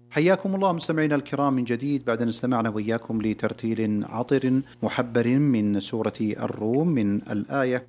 حياكم الله مستمعينا الكرام من جديد بعد أن استمعنا وإياكم لترتيل عطر محبر من سورة الروم من الآية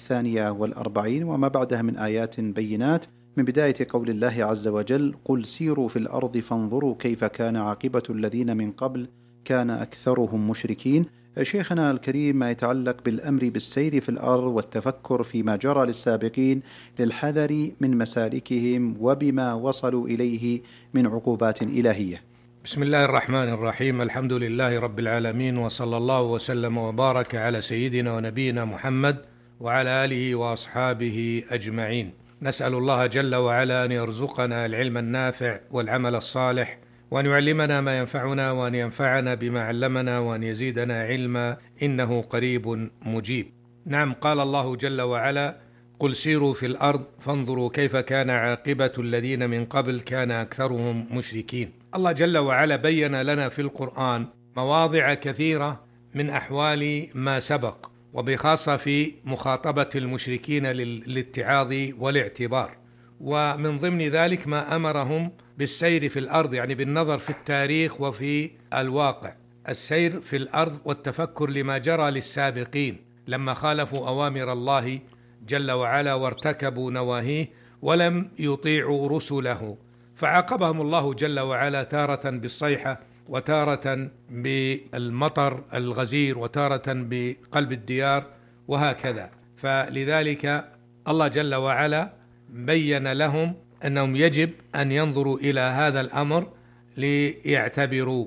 42 وما بعدها من آيات بينات من بداية قول الله عز وجل: قل سيروا في الأرض فانظروا كيف كان عاقبة الذين من قبل كان أكثرهم مشركين. شيخنا الكريم، ما يتعلق بالأمر بالسير في الأرض والتفكر فيما جرى للسابقين للحذر من مسالكهم وبما وصلوا إليه من عقوبات إلهية. بسم الله الرحمن الرحيم. الحمد لله رب العالمين، وصلى الله وسلم وبارك على سيدنا ونبينا محمد وعلى آله وأصحابه أجمعين. نسأل الله جل وعلا أن يرزقنا العلم النافع والعمل الصالح، وأن يعلمنا ما ينفعنا، وأن ينفعنا بما علمنا، وأن يزيدنا علما، إنه قريب مجيب. نعم، قال الله جل وعلا: قل سيروا في الأرض فانظروا كيف كان عاقبة الذين من قبل كان أكثرهم مشركين. الله جل وعلا بين لنا في القرآن مواضع كثيرة من أحوال ما سبق، وبخاصة في مخاطبة المشركين للاتعاظ والاعتبار، ومن ضمن ذلك ما أمرهم بالسير في الأرض، يعني بالنظر في التاريخ وفي الواقع، السير في الأرض والتفكر لما جرى للسابقين لما خالفوا أوامر الله جل وعلا وارتكبوا نواهيه ولم يطيعوا رسله، فعاقبهم الله جل وعلا تارة بالصيحة، وتارة بالمطر الغزير، وتارة بقلب الديار، وهكذا. فلذلك الله جل وعلا بين لهم أنهم يجب أن ينظروا إلى هذا الأمر ليعتبروا.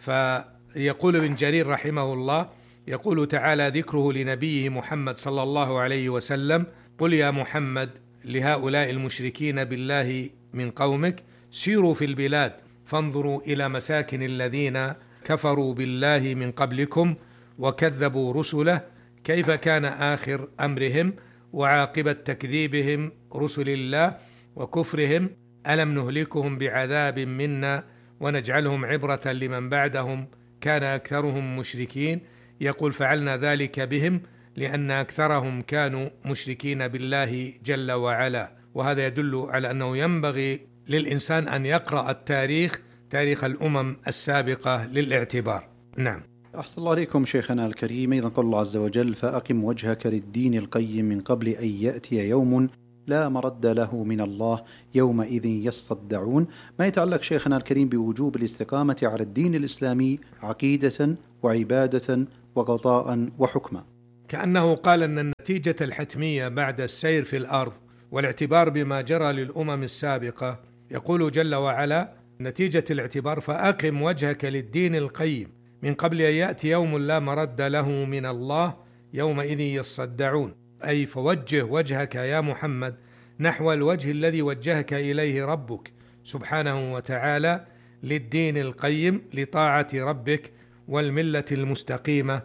فيقول ابن جرير رحمه الله، يقول تعالى ذكره لنبيه محمد صلى الله عليه وسلم: قل يا محمد لهؤلاء المشركين بالله من قومك سيروا في البلاد فانظروا إلى مساكن الذين كفروا بالله من قبلكم وكذبوا رسله كيف كان آخر أمرهم وعاقبة تكذيبهم رسل الله وكفرهم، ألم نهلكهم بعذاب منا ونجعلهم عبرة لمن بعدهم كان أكثرهم مشركين. يقول: فعلنا ذلك بهم لأن أكثرهم كانوا مشركين بالله جل وعلا. وهذا يدل على أنه ينبغي للإنسان أن يقرأ التاريخ، تاريخ الأمم السابقة، للاعتبار. نعم. أحسن الله عليكم شيخنا الكريم. أيضا قال الله عز وجل: فأقم وجهك للدين القيم من قبل أن يأتي يوم لا مرد له من الله يومئذ يصدعون. ما يتعلق شيخنا الكريم بوجوب الاستقامة على الدين الإسلامي عقيدة وعبادة وقضاء وحكما. كأنه قال أن النتيجة الحتمية بعد السير في الأرض والاعتبار بما جرى للأمم السابقة، يقول جل وعلا نتيجة الاعتبار: فأقم وجهك للدين القيم من قبل أن يأتي يوم لا مرد له من الله يومئذ يصدعون. أي فوجه وجهك يا محمد نحو الوجه الذي وجهك إليه ربك سبحانه وتعالى، للدين القيم، لطاعة ربك والملة المستقيمة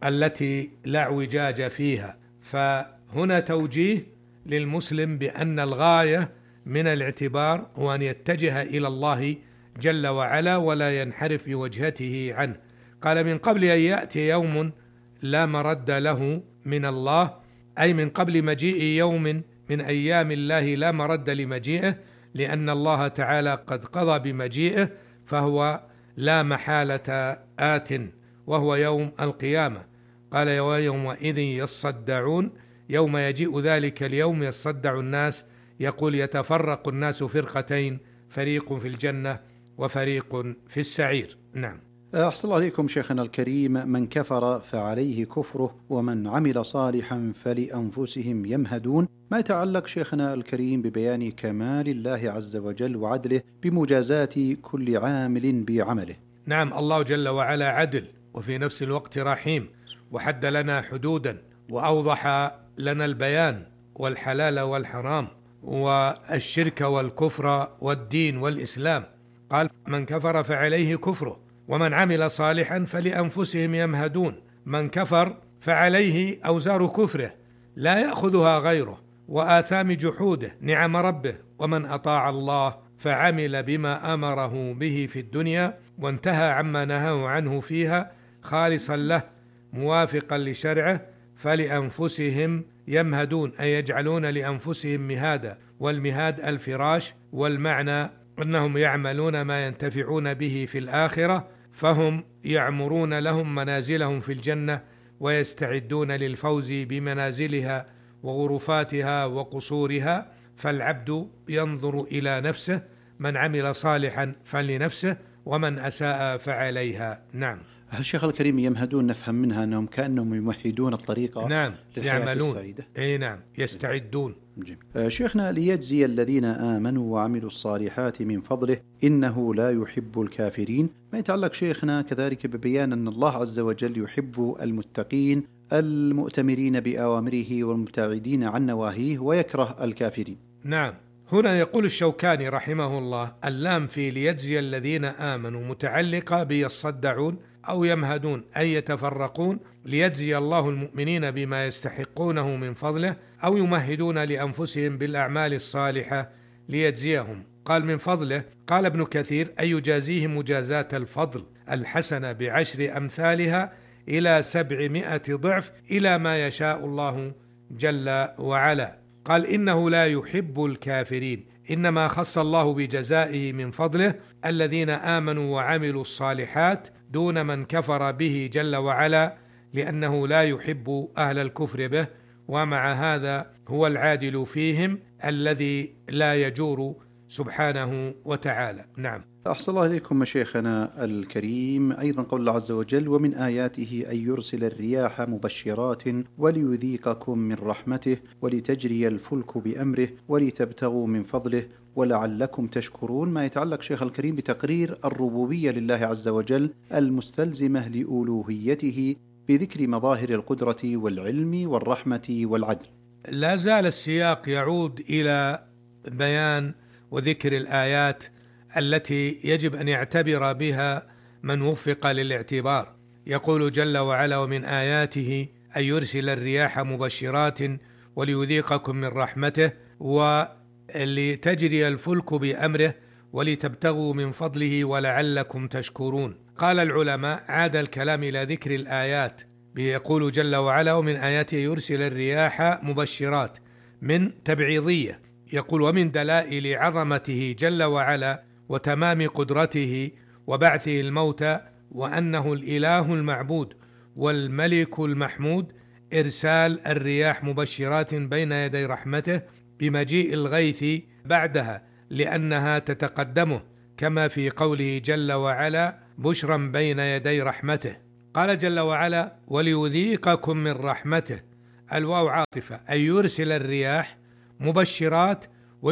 التي لا اعوجاج فيها. فهنا توجيه للمسلم بأن الغاية من الاعتبار هو أن يتجه إلى الله جل وعلا ولا ينحرف بوجهته عنه. قال: من قبل أن يأتي يوم لا مرد له من الله، أي من قبل مجيء يوم من أيام الله لا مرد لمجيئه، لأن الله تعالى قد قضى بمجيئه، فهو لا محالة آت، وهو يوم القيامة. قال: يومئذ يصدعون، يوم يجيء ذلك اليوم يصدع الناس، يقول: يتفرق الناس فرقتين، فريق في الجنة وفريق في السعير. نعم. أحسن الله عليكم شيخنا الكريم. من كفر فعليه كفره ومن عمل صالحا فلأنفسهم يمهدون. ما يتعلق شيخنا الكريم ببيان كمال الله عز وجل وعدله بمجازات كل عامل بعمله. نعم، الله جل وعلا عدل وفي نفس الوقت رحيم، وحد لنا حدودا وأوضح لنا البيان والحلال والحرام والشرك والكفر والدين والإسلام. قال: من كفر فعليه كفره ومن عمل صالحا فلأنفسهم يمهدون. من كفر فعليه أوزار كفره لا يأخذها غيره وآثام جحوده نعم ربه، ومن أطاع الله فعمل بما أمره به في الدنيا وانتهى عما نهاه عنه فيها خالصا له موافقا لشرعه فلأنفسهم يمهدون، أي يجعلون لأنفسهم مهادا، والمهاد الفراش، والمعنى أنهم يعملون ما ينتفعون به في الآخرة، فهم يعمرون لهم منازلهم في الجنة ويستعدون للفوز بمنازلها وغرفاتها وقصورها. فالعبد ينظر إلى نفسه، من عمل صالحا فلنفسه ومن أساء فعليها. نعم. هل الشيخ الكريم يمهدون نفهم منها أنهم كأنهم يمهدون الطريقة؟ نعم، يعملون السعيدة. أي نعم، يستعدون. شيخنا، ليجزي الذين آمنوا وعملوا الصالحات من فضله إنه لا يحب الكافرين، ما يتعلق شيخنا كذلك ببيان أن الله عز وجل يحب المتقين المؤتمرين بأوامره والمبتعدين عن نواهيه ويكره الكافرين. نعم، هنا يقول الشوكاني رحمه الله: اللام في ليجزي الذين آمنوا متعلقة بيصدعون أو يمهدون أي يتفرقون، ليجزي الله المؤمنين بما يستحقونه من فضله، أو يمهدون لأنفسهم بالأعمال الصالحة ليجزيهم. قال من فضله، قال ابن كثير: أي يجازيهم مجازاة الفضل الحسنة ب10 أمثالها إلى 700 ضعف إلى ما يشاء الله جل وعلا. قال: إنه لا يحب الكافرين، إنما خص الله بجزائه من فضله الذين آمنوا وعملوا الصالحات دون من كفر به جل وعلا، لأنه لا يحب أهل الكفر به، ومع هذا هو العادل فيهم الذي لا يجور سبحانه وتعالى. نعم. أحسن الله إليكم مشايخنا الكريم. أيضا قول الله عز وجل: ومن آياته أن يرسل الرياح مبشرات وليذيقكم من رحمته ولتجري الفلك بأمره ولتبتغوا من فضله ولعلكم تشكرون، ما يتعلق شيخ الكريم بتقرير الربوبية لله عز وجل المستلزمة لألوهيته بذكر مظاهر القدرة والعلم والرحمة والعدل. لا زال السياق يعود إلى بيان وذكر الآيات التي يجب أن يعتبر بها من وفق للاعتبار. يقول جل وعلا: ومن آياته أن يرسل الرياح مبشرات وليذيقكم من رحمته ولتجري الفلك بأمره ولتبتغوا من فضله ولعلكم تشكرون. قال العلماء: عاد الكلام إلى ذكر الآيات، يقول جل وعلا: ومن آياته يرسل الرياح مبشرات، من تبعيضية. يقول: ومن دلائل عظمته جل وعلا وتمام قدرته وبعثه الموتى وأنه الإله المعبود والملك المحمود إرسال الرياح مبشرات بين يدي رحمته بمجيء الغيث بعدها، لأنها تتقدمه، كما في قوله جل وعلا: بشرا بين يدي رحمته. قال جل وعلا: وليذيقكم من رحمته، الواو عاطفة، أي يرسل الرياح مبشرات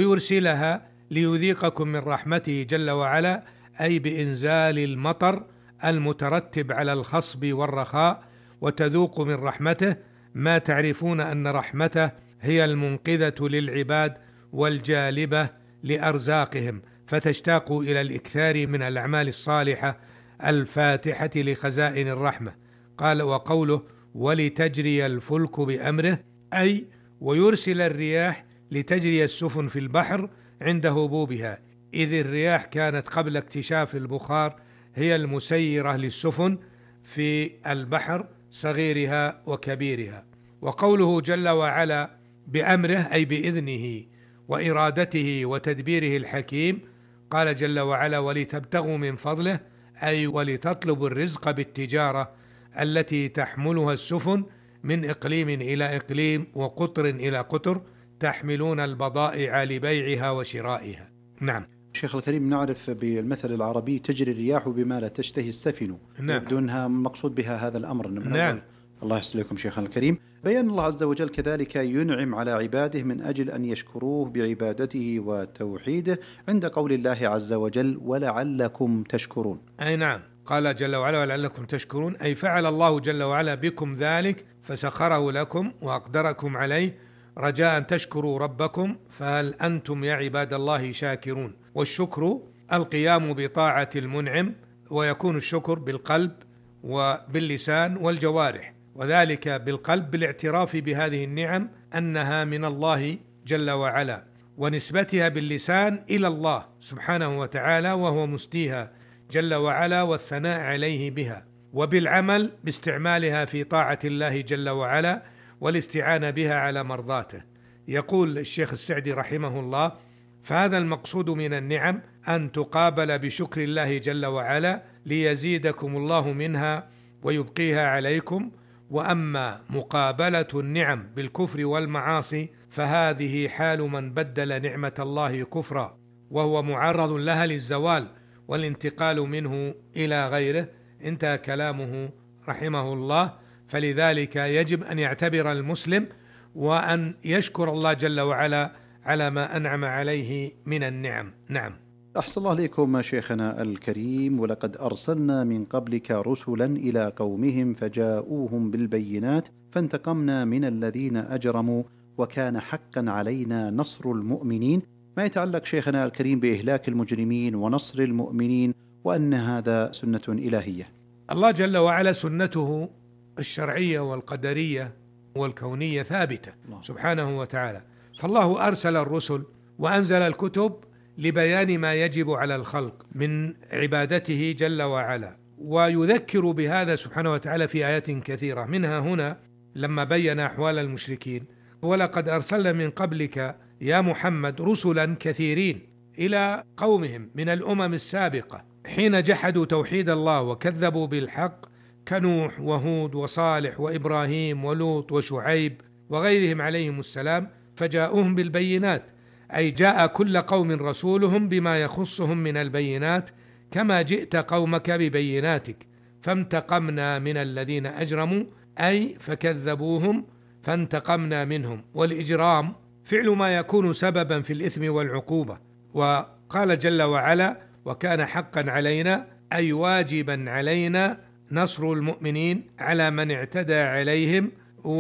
ويرسلها ليذيقكم من رحمته جل وعلا، أي بإنزال المطر المترتب على الخصب والرخاء، وتذوق من رحمته ما تعرفون أن رحمته هي المنقذة للعباد والجالبة لأرزاقهم، فتشتاقوا إلى الإكثار من الأعمال الصالحة الفاتحة لخزائن الرحمة. قال: وقوله ولتجري الفلك بأمره، أي ويرسل الرياح لتجري السفن في البحر عند هبوبها، إذ الرياح كانت قبل اكتشاف البخار هي المسيرة للسفن في البحر صغيرها وكبيرها. وقوله جل وعلا بأمره، أي بإذنه وإرادته وتدبيره الحكيم. قال جل وعلا: ولتبتغوا من فضله، أي ولتطلبوا الرزق بالتجارة التي تحملها السفن من إقليم إلى إقليم وقطر إلى قطر، تحملون البضائع لبيعها وشرائها. نعم. شيخ الكريم، نعرف بالمثل العربي: تجري الرياح بما لا تشتهي السفن. نعم. يبدو أنها مقصود بها هذا الأمر. نعم. الله يحسن لكم شيخنا الكريم. بيان الله عز وجل كذلك ينعم على عباده من أجل أن يشكروه بعبادته وتوحيده عند قول الله عز وجل: ولعلكم تشكرون. أي نعم. قال جل وعلا: ولعلكم تشكرون، أي فعل الله جل وعلا بكم ذلك فسخره لكم وأقدركم عليه رجاء تشكروا ربكم، فهل أنتم يا عباد الله شاكرون؟ والشكر القيام بطاعة المنعم، ويكون الشكر بالقلب وباللسان والجوارح، وذلك بالقلب بالاعتراف بهذه النعم أنها من الله جل وعلا، ونسبتها باللسان إلى الله سبحانه وتعالى وهو مستيها جل وعلا والثناء عليه بها، وبالعمل باستعمالها في طاعة الله جل وعلا والاستعانة بها على مرضاته. يقول الشيخ السعدي رحمه الله: فهذا المقصود من النعم أن تقابل بشكر الله جل وعلا ليزيدكم الله منها ويبقيها عليكم. وأما مقابلة النعم بالكفر والمعاصي فهذه حال من بدل نعمة الله كفرا، وهو معرض لها للزوال والانتقال منه إلى غيره. انتهى كلامه رحمه الله. فلذلك يجب أن يعتبر المسلم وأن يشكر الله جل وعلا على ما أنعم عليه من النعم. نعم. أحسن الله إليكم شيخنا الكريم. ولقد أرسلنا من قبلك رسلا إلى قومهم فجاءوهم بالبينات فانتقمنا من الذين أجرموا وكان حقا علينا نصر المؤمنين. ما يتعلق شيخنا الكريم بإهلاك المجرمين ونصر المؤمنين وأن هذا سنة إلهية. الله جل وعلا سنته الشرعية والقدرية والكونية ثابتة سبحانه وتعالى. فالله أرسل الرسل وأنزل الكتب لبيان ما يجب على الخلق من عبادته جل وعلا، ويذكر بهذا سبحانه وتعالى في آيات كثيرة. منها هنا لما بين أحوال المشركين: ولقد أرسلنا من قبلك يا محمد رسلا كثيرين إلى قومهم من الأمم السابقة حين جحدوا توحيد الله وكذبوا بالحق كنوح وهود وصالح وإبراهيم ولوط وشعيب وغيرهم عليهم السلام، فجاءوهم بالبينات، أي جاء كل قوم رسولهم بما يخصهم من البينات كما جئت قومك ببيناتك، فانتقمنا من الذين أجرموا، أي فكذبوهم فانتقمنا منهم. والإجرام فعل ما يكون سببا في الإثم والعقوبة. وقال جل وعلا: وكان حقا علينا، أي واجبا علينا نصر المؤمنين على من اعتدى عليهم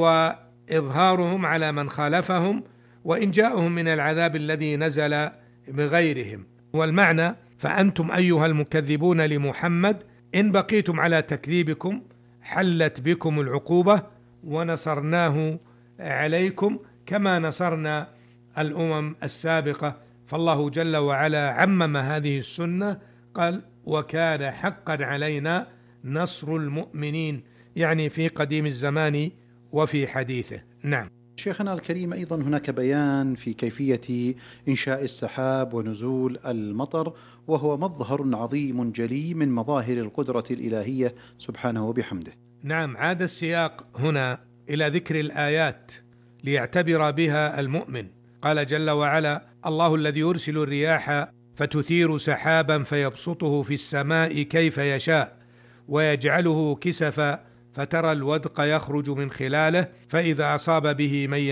وإظهارهم على من خالفهم وإنجاؤهم من العذاب الذي نزل بغيرهم. والمعنى: فأنتم أيها المكذبون لمحمد إن بقيتم على تكذيبكم حلت بكم العقوبة ونصرناه عليكم كما نصرنا الأمم السابقة. فالله جل وعلا عمم هذه السنة، قال: وكان حقا علينا نصر المؤمنين، يعني في قديم الزمان وفي حديثه. نعم. شيخنا الكريم، أيضا هناك بيان في كيفية إنشاء السحاب ونزول المطر، وهو مظهر عظيم جلي من مظاهر القدرة الإلهية سبحانه وبحمده. نعم، عاد السياق هنا إلى ذكر الآيات ليعتبر بها المؤمن. قال جل وعلا: الله الذي يرسل الرياح فتثير سحابا فيبسطه في السماء كيف يشاء ويجعله كسفا فترى الودق يخرج من خلاله فإذا أصاب به من